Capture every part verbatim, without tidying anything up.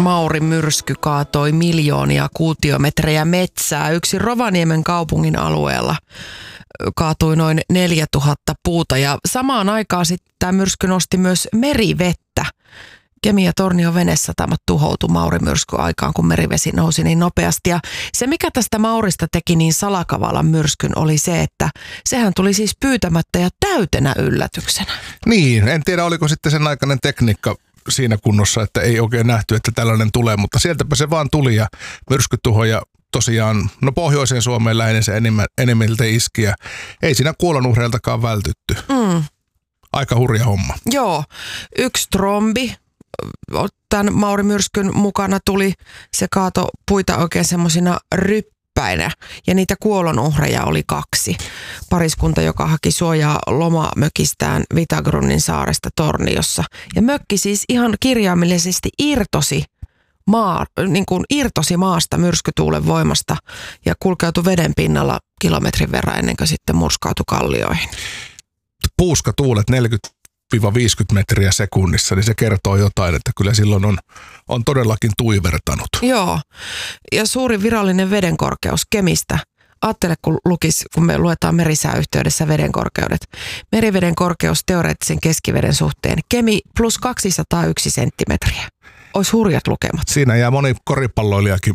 Mauri-myrsky kaatoi miljoonia kuutiometrejä metsää. Yksi Rovaniemen kaupungin alueella kaatui noin neljätuhatta puuta ja samaan aikaan sitten tämä myrsky nosti myös merivettä. Kemi ja Tornion venesatamat tuhoutui Mauri-myrskyn aikaan, kun merivesi nousi niin nopeasti. Ja se, mikä tästä Maurista teki niin salakavalan myrskyn, oli se, että sehän tuli siis pyytämättä ja täytenä yllätyksenä. Niin, en tiedä oliko sitten sen aikainen tekniikka siinä kunnossa, että ei oikein nähty, että tällainen tulee, mutta sieltäpä se vaan tuli ja myrskytuhoja tosiaan, no pohjoiseen Suomeen lähinnä se enimmä, enimmiltä iski ja ei siinä kuolonuhreiltakaan vältytty. Mm. Aika hurja homma. Joo, yksi trombi tämän Mauri-myrskyn mukana tuli, se kaato puita oikein semmoisina ryppäinä ja niitä kuolonuhreja oli kaksi. Pariskunta, joka haki suojaa lomamökistään Vitagrunnin saaresta Torniossa. Ja mökki siis ihan kirjaimellisesti irtosi, maa, niin kuin irtosi maasta myrskytuulen voimasta ja kulkeutui veden pinnalla kilometrin verran ennen kuin sitten murskautui kallioihin. Puuskatuulet neljäkymmentä viisikymmentä metriä sekunnissa, niin se kertoo jotain, että kyllä silloin on, on todellakin tuivertanut. Joo, ja suuri virallinen vedenkorkeus Kemistä. Ajattele, kun lukis, kun me luetaan merisääyhteydessä vedenkorkeudet. Meriveden korkeus teoreettisen keskiveden suhteen. Kemi plus kaksisataayksi senttimetriä. Olisi hurjat lukemat. Siinä jää moni koripalloilijakin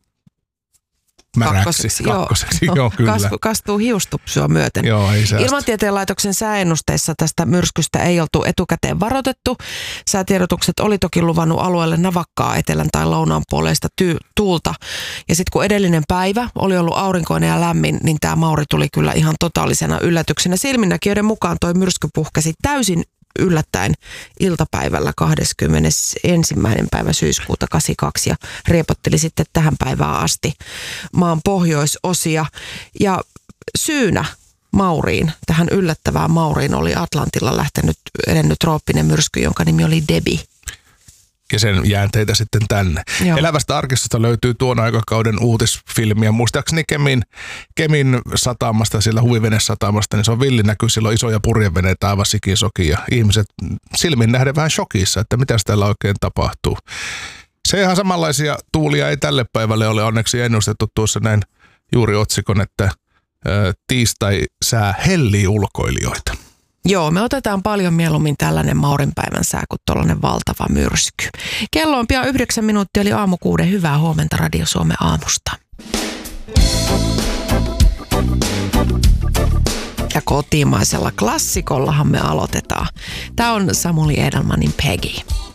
märäksi. Kakkoseksi, Kakkoseksi. joo. joo kyllä. Kasvu, kastuu hiustupsua myöten. Joo, ei säästä. Ilmatieteen laitoksen sääennusteissa tästä myrskystä ei oltu etukäteen varoitettu. Säätiedotukset oli toki luvannut alueelle navakkaa etelän tai lounaan puoleista ty- tuulta. Ja sitten kun edellinen päivä oli ollut aurinkoinen ja lämmin, niin tämä Mauri tuli kyllä ihan totaalisena yllätyksenä. Silminnäkijöiden mukaan toi myrsky puhkesi täysin yllättäen iltapäivällä kahdeskymmenesensimmäinen päivä syyskuuta kahdeksankymmentäkaksi ja riepotteli sitten tähän päivään asti maan pohjoisosia. Ja syynä Mauriin, tähän yllättävään Mauriin oli Atlantilla lähtenyt edennyt trooppinen myrsky, jonka nimi oli Debbie. Ja sen jäänteitä sitten tänne. Joo. Elävästä arkistosta löytyy tuon aikakauden uutisfilmiä. Muistaakseni Kemin, Kemin satamasta, siellä huvivenesatamasta, niin se on villinäky. Siellä on isoja purjeveneitä aivan sikisoki ja ihmiset silmin nähden vähän shokissa, että mitä täällä oikein tapahtuu. Se ihan samanlaisia tuulia ei tälle päivälle ole onneksi ennustettu tuossa näin juuri otsikon, että ä, tiistai sää hellii ulkoilijoita. Joo, me otetaan paljon mieluummin tällainen Maurinpäivän sää kuin tollainen valtava myrsky. Kello on pian yhdeksän minuuttia, eli aamu kuuden. Hyvää huomenta Radio Suomen aamusta. Ja kotimaisella klassikollahan me aloitetaan. Tämä on Samuli Edelmanin Peggy.